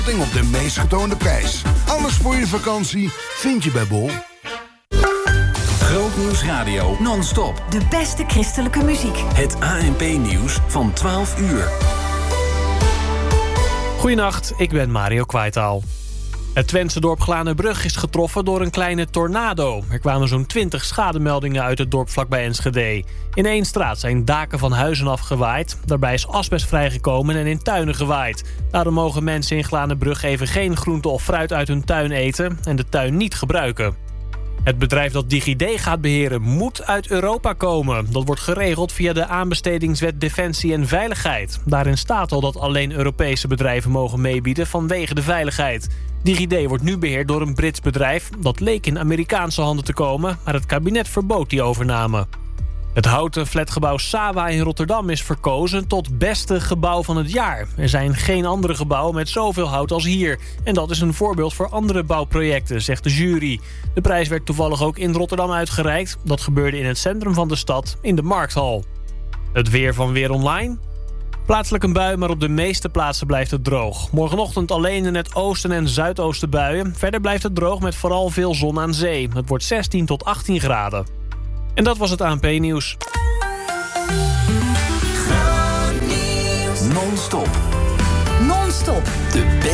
op de meest getoonde prijs. Alles voor je vakantie vind je bij Bol. Grootnieuws Radio non-stop. De beste christelijke muziek. Het ANP-nieuws van 12 uur. Goedenacht, ik ben Mario Kwaitaal. Het Twentse dorp Glanenbrug is getroffen door een kleine tornado. Er kwamen zo'n 20 schademeldingen uit het dorp vlakbij Enschede. In 1 straat zijn daken van huizen afgewaaid. Daarbij is asbest vrijgekomen en in tuinen gewaaid. Daarom mogen mensen in Glanenbrug even geen groente of fruit uit hun tuin eten en de tuin niet gebruiken. Het bedrijf dat DigiD gaat beheren moet uit Europa komen. Dat wordt geregeld via de aanbestedingswet Defensie en Veiligheid. Daarin staat al dat alleen Europese bedrijven mogen meebieden vanwege de veiligheid. DigiD wordt nu beheerd door een Brits bedrijf. Dat leek in Amerikaanse handen te komen, maar het kabinet verbood die overname. Het houten flatgebouw Sawa in Rotterdam is verkozen tot beste gebouw van het jaar. Er zijn geen andere gebouwen met zoveel hout als hier. En dat is een voorbeeld voor andere bouwprojecten, zegt de jury. De prijs werd toevallig ook in Rotterdam uitgereikt. Dat gebeurde in het centrum van de stad, in de Markthal. Het weer van Weer Online. Plaatselijk een bui, maar op de meeste plaatsen blijft het droog. Morgenochtend alleen in het oosten en zuidoosten buien. Verder blijft het droog met vooral veel zon aan zee. Het wordt 16 tot 18 graden. En dat was het ANP-nieuws. Non-stop. Non-stop. De